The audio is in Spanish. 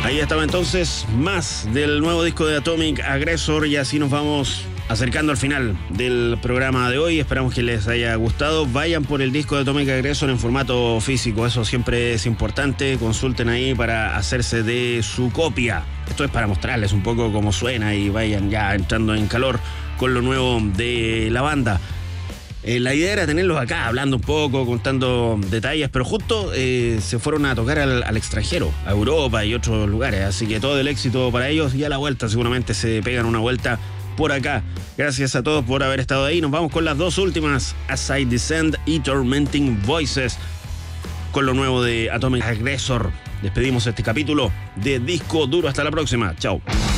Ahí estaba entonces más del nuevo disco de Atomic Aggressor y así nos vamos acercando al final del programa de hoy. Esperamos que les haya gustado. Vayan por el disco de Atomic Aggressor en formato físico, eso siempre es importante. Consulten ahí para hacerse de su copia. Esto es para mostrarles un poco cómo suena y vayan ya entrando en calor con lo nuevo de la banda. La idea era tenerlos acá hablando un poco, contando detalles, pero justo se fueron a tocar al extranjero, a Europa y otros lugares, así que todo el éxito para ellos y a la vuelta seguramente se pegan una vuelta por acá. Gracias a todos por haber estado ahí. Nos vamos con las dos últimas, As I Descend y Tormenting Voices, con lo nuevo de Atomic Aggressor. Despedimos este capítulo de Disco Duro. Hasta la próxima. Chao.